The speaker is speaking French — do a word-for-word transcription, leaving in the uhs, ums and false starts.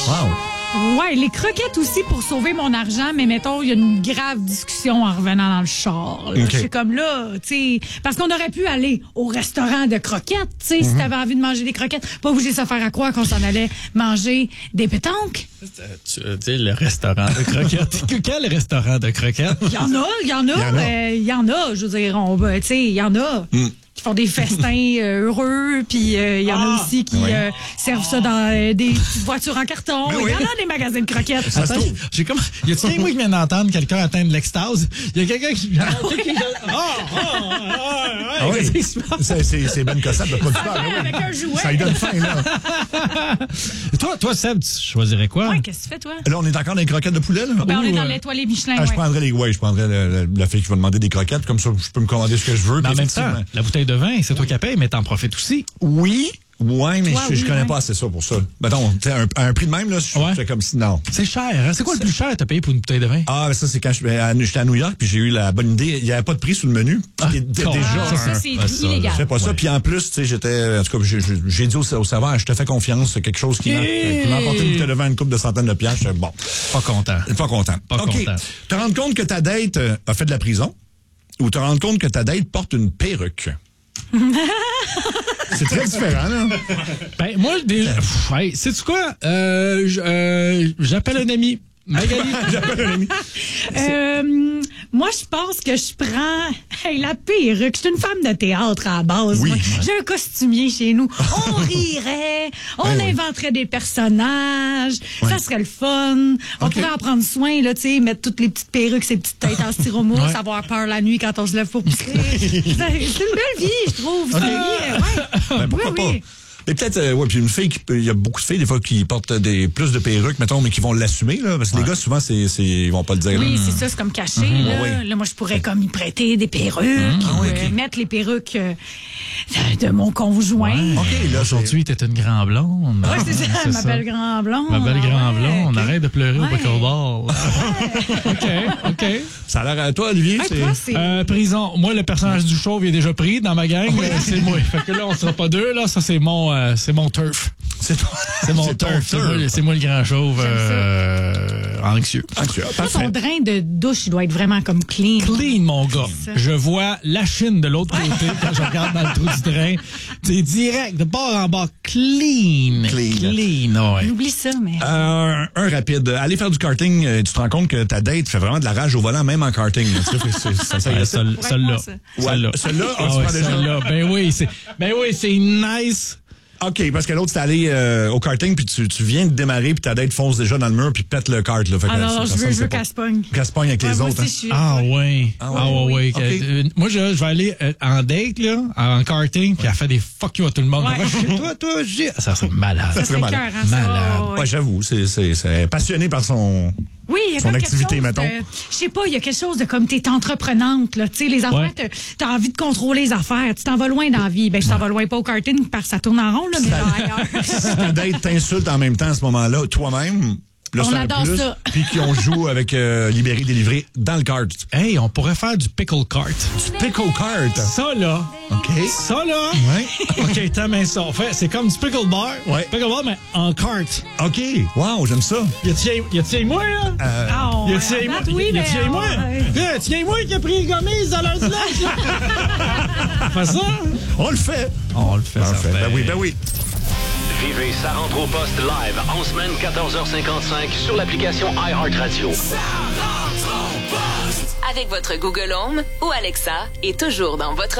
Wow. Ouais, les croquettes aussi pour sauver mon argent, mais mettons, il y a une grave discussion en revenant dans le char. Là. Okay. Je suis comme là, tu sais, parce qu'on aurait pu aller au restaurant de croquettes, tu sais, mm-hmm. si t'avais envie de manger des croquettes, pas obligé de se faire à croire qu'on s'en allait manger des pétanques. Tu sais, le restaurant de croquettes. Quel restaurant de croquettes? Il y en a, il y en a, il y en a, euh, il y en a, je veux dire, on va, tu sais, il y en a. Mm. Qui font des festins euh, heureux, puis il euh, y en ah, a aussi qui oui. euh, servent ça dans euh, des petites voitures en carton. Il oui. y en a des magasins de croquettes. Attends, j'ai comme, y a-t-il quelqu'un moi qui vient d'entendre quelqu'un atteindre l'extase? Il y a quelqu'un qui vient. Ah oui. C'est c'est Ben Cossette de producteur. Avec un jouet. Ça lui donne faim là. toi, toi Seb, tu choisirais quoi? Ouais, qu'est-ce que tu fais toi? Là, on est encore dans les croquettes de poulet là. Ben, on est dans euh... l'étoilé Michelin. Ah, ouais. Je prendrais les, ouais, je prendrais le, le, la fille qui va demander des croquettes, comme ça, je peux me commander ce que je veux. Mais en même temps, la bouteille de vin, c'est toi qui payes, mais t'en profites aussi. Oui. Ouais, mais Toi, je, oui, je connais ouais. pas assez ça pour ça. Mettons, tu sais, un, un prix de même, là, je ouais. fais comme si, non. C'est cher, hein? C'est quoi le plus cher que t'as payé pour une bouteille de vin? Ah, ça, c'est quand j'étais à New York, puis j'ai eu la bonne idée. Il n'y avait pas de prix sur le menu. Ah, d- déjà. Ah, ça, c'est ah, illégal. Je fais pas ouais. ça. Puis en plus, tu sais, j'étais, en tout cas, j'ai, j'ai dit au, au serveur, je te fais confiance, c'est quelque chose qui m'a, qui m'a apporté une bouteille de vin, une couple de centaines de piastres. Bon. Pas content. Pas content. Pas OK. content. Te rendre compte que ta date euh, a fait de la prison ou te rendre compte que ta date porte une perruque? C'est très différent, là. Ben, moi, déjà. Pff, hey, sais-tu quoi? Euh, euh, j'appelle un ami. Magali. J'appelle un ami. Euh, moi, je pense que je prends hey, la perruque. Je suis une femme de théâtre à la base. Oui. Moi. J'ai un costumier chez nous. On rirait, on oui, inventerait oui. des personnages. Oui. Ça serait le fun. On okay. pourrait en prendre soin, là, tu sais, mettre toutes les petites perruques, ces petites têtes en styromousse, ouais. avoir peur la nuit quand on se lève pour pisser. C'est une belle vie, je trouve. Okay. Ouais. Ben, pourquoi oui, oui. pas? Mais peut-être, euh, ouais, puis une fille, il y a beaucoup de filles, des fois, qui portent des, plus de perruques, mettons, mais qui vont l'assumer, là. Parce que ouais. les gars, souvent, c'est, c'est, ils vont pas le dire. Oui, là. c'est ça, c'est comme caché, mm-hmm. là. Oui. Là, moi, je pourrais comme y prêter des perruques, mm-hmm. ah, oui, okay. euh, mettre les perruques euh, de mon conjoint. Ouais. OK, là, aujourd'hui, t'es une grand blonde. Oui, c'est ça, c'est ma ça. belle grand blonde. Ma belle grand ouais. blonde. Okay. Arrête de pleurer ouais. au pickleball. Ouais. OK, OK. Ça a l'air à toi, Olivier, hey, c'est... Toi, c'est... Euh, prison. Moi, le personnage du chauve, il est déjà pris dans ma gang. Oui. C'est moi. Fait que là, on sera pas deux, là. Ça, c'est mon, euh, c'est mon turf. C'est, toi. c'est mon turf. C'est moi, c'est moi le grand chauve euh, anxieux. Anxieux. Parfait. Ton drain de douche, il doit être vraiment comme clean. Clean, mon gars. Je vois la Chine de l'autre côté quand je regarde dans le trou du drain. C'est direct, de bord en bas. Clean. Clean. Clean, ouais. J'oublie ça, mais... Euh, un rapide. Aller faire du karting, euh, tu te rends compte que ta date fait vraiment de la rage au volant, même en karting. Tu sais, c'est, ça, ça, ouais, seul, celle-là. Ouais, celle-là. Celle-là, on ah, se ouais, prend déjà. Celle-là. Ben oui, c'est, ben oui, c'est nice. OK, parce que l'autre, c'est allé euh, au karting, puis tu, tu viens de démarrer, puis ta date fonce déjà dans le mur, puis pète le kart. Là. Fait ah que, non, ça, je ça, veux, je veux qu'elle se pogne. Qu'elle se pogne avec ouais, les autres. Aussi, hein. Ah oui. Ah ouais, oui. oui. Okay. Euh, moi, je, je vais aller euh, en date, là, en karting, puis ouais. elle fait des fuck you à tout le monde. Ouais. Toi, toi, j'ai... Ça serait malade. Ça serait malade. Cœur, hein, malade. Ça, ouais, ouais, j'avoue, c'est, c'est, c'est passionné par son... Oui, il y a son activité, mettons. Je sais pas, il y a quelque chose de comme t'es entreprenante, là. Tu sais, les affaires, ouais. t'as envie de contrôler les affaires. Tu t'en vas loin dans la vie. Ben, je t'en ouais. vais loin pas au karting parce que ça tourne en rond, là, mais là, ailleurs. Si ta date t'insulte en même temps à ce moment-là, toi-même. Là, on adore plus, ça. Puis qu'on joue avec euh, Libéré, délivré dans le kart. Hey, on pourrait faire du pickle kart. Du pickle kart? Ça, là. OK. Ça, là. Ouais. OK, t'as main ça. Fait, c'est comme du pickle bar. Ouais. Pickle bar, mais en kart. OK. Wow, j'aime ça. Y a-t-il moi, là? Euh... Oh, y a-t-il moi? Oui, y a-t-il moi? Y a-t-il moi qui a pris gomise dans leur village, là? Fais ça? On le fait. On le fait, on ça le fait. Ben oui, ben oui. Vivez Ça rentre au poste live en semaine quatorze heures cinquante-cinq sur l'application iHeartRadio. Ça rentre au poste! Avec votre Google Home ou Alexa et toujours dans votre